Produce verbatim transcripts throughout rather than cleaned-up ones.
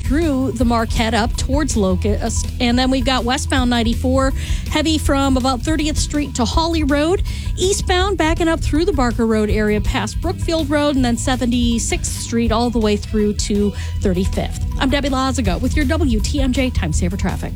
through the Marquette up towards Locust. And then we've got westbound ninety-four, heavy from about thirtieth Street to Hawley Road. Eastbound backing up through the Barker Road area past Brookfield Road, and then seventy-sixth Street all the way through to thirty-fifth. I'm Debbie Lazago with your W T M J Time Saver Traffic.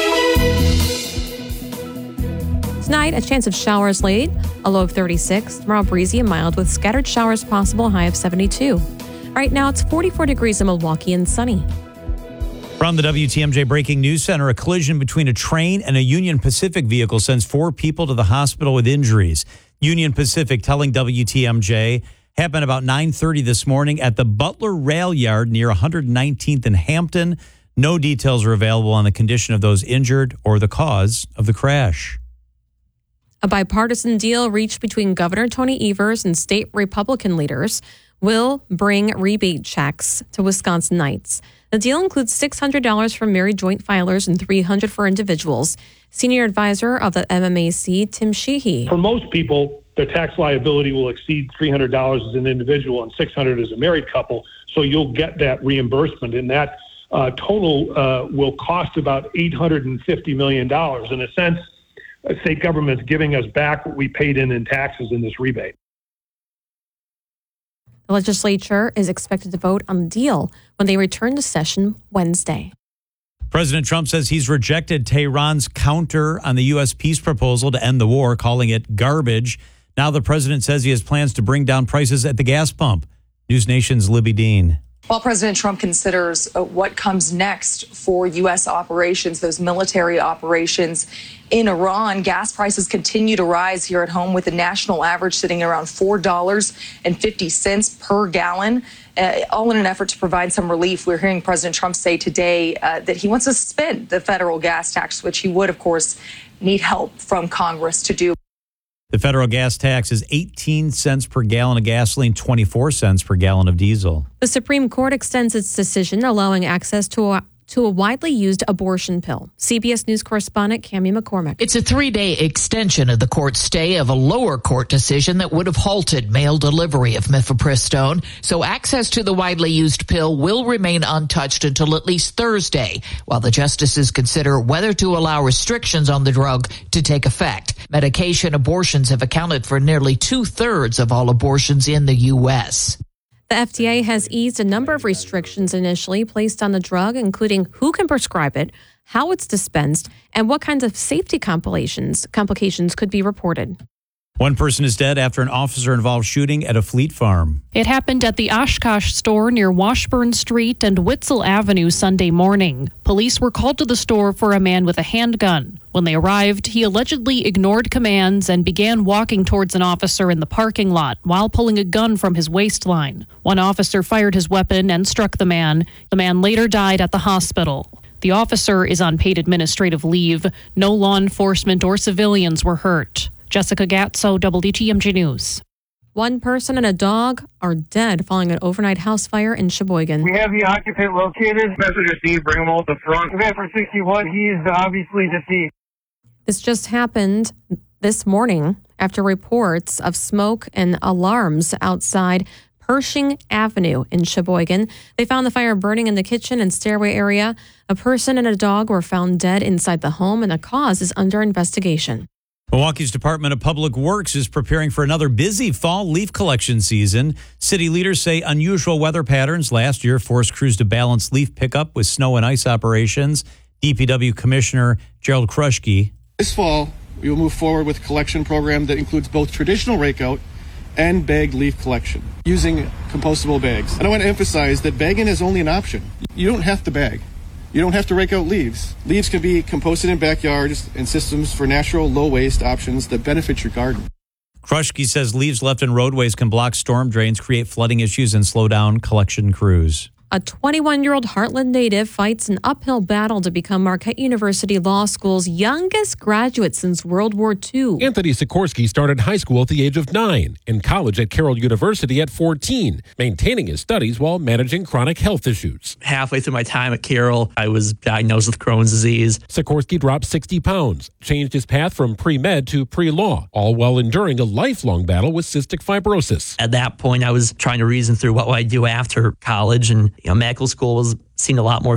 Tonight, a chance of showers late, a low of thirty-six. Tomorrow, breezy and mild with scattered showers possible, high of seventy-two. Right now, it's forty-four degrees in Milwaukee and sunny. From the W T M J Breaking News Center, a collision between a train and a Union Pacific vehicle sends four people to the hospital with injuries. Union Pacific telling W T M J happened about nine thirty this morning at the Butler Rail Yard near one hundred nineteenth and Hampton. No details are available on the condition of those injured or the cause of the crash. A bipartisan deal reached between Governor Tony Evers and state Republican leaders will bring rebate checks to Wisconsinites. The deal includes six hundred dollars for married joint filers and three hundred dollars for individuals. Senior advisor of the M M A C, Tim Sheehy. For most people, their tax liability will exceed three hundred dollars as an individual and six hundred dollars as a married couple, so you'll get that reimbursement, and that uh, total uh, will cost about eight hundred fifty million dollars. In a sense, the state government's giving us back what we paid in in taxes in this rebate. The legislature is expected to vote on the deal when they return to session Wednesday. President Trump says he's rejected Tehran's counter on the U S peace proposal to end the war, calling it garbage. Now the president says he has plans to bring down prices at the gas pump. News Nation's Libby Dean. While President Trump considers uh, what comes next for U S operations, those military operations in Iran, gas prices continue to rise here at home, with the national average sitting around four dollars and fifty cents per gallon, uh, all in an effort to provide some relief. We're hearing President Trump say today uh, that he wants to suspend the federal gas tax, which he would, of course, need help from Congress to do. The federal gas tax is eighteen cents per gallon of gasoline, twenty-four cents per gallon of diesel. The Supreme Court extends its decision, allowing access to a, to a widely used abortion pill. C B S News correspondent Cammie McCormick. It's a three-day extension of the court's stay of a lower court decision that would have halted mail delivery of mifepristone. So access to the widely used pill will remain untouched until at least Thursday, while the justices consider whether to allow restrictions on the drug to take effect. Medication abortions have accounted for nearly two-thirds of all abortions in the U S. The F D A has eased a number of restrictions initially placed on the drug, including who can prescribe it, how it's dispensed, and what kinds of safety complications complications could be reported. One person is dead after an officer-involved shooting at a Fleet Farm. It happened at the Oshkosh store near Washburn Street and Witzel Avenue Sunday morning. Police were called to the store for a man with a handgun. When they arrived, he allegedly ignored commands and began walking towards an officer in the parking lot while pulling a gun from his waistline. One officer fired his weapon and struck the man. The man later died at the hospital. The officer is on paid administrative leave. No law enforcement or civilians were hurt. Jessica Gatso, W T M J News. One person and a dog are dead following an overnight house fire in Sheboygan. We have the occupant located. Messenger Steve, bring him out the front. Event for sixty-one, he is obviously deceased. This just happened this morning after reports of smoke and alarms outside Pershing Avenue in Sheboygan. They found the fire burning in the kitchen and stairway area. A person and a dog were found dead inside the home, and the cause is under investigation. Milwaukee's Department of Public Works is preparing for another busy fall leaf collection season. City leaders say unusual weather patterns last year forced crews to balance leaf pickup with snow and ice operations. D P W Commissioner Gerald Kruschke. This fall, we will move forward with a collection program that includes both traditional rakeout and bagged leaf collection using compostable bags. And I want to emphasize that bagging is only an option. You don't have to bag. You don't have to rake out leaves. Leaves can be composted in backyards and systems for natural low-waste options that benefit your garden. Kruschke says leaves left in roadways can block storm drains, create flooding issues, and slow down collection crews. A twenty-one-year-old Heartland native fights an uphill battle to become Marquette University Law School's youngest graduate since World War Two. Anthony Sikorsky started high school at the age of nine and college at Carroll University at fourteen, maintaining his studies while managing chronic health issues. Halfway through my time at Carroll, I was diagnosed with Crohn's disease. Sikorsky dropped sixty pounds, changed his path from pre-med to pre-law, all while enduring a lifelong battle with cystic fibrosis. At that point, I was trying to reason through what would I do after college, and you know, medical school was seemed a lot more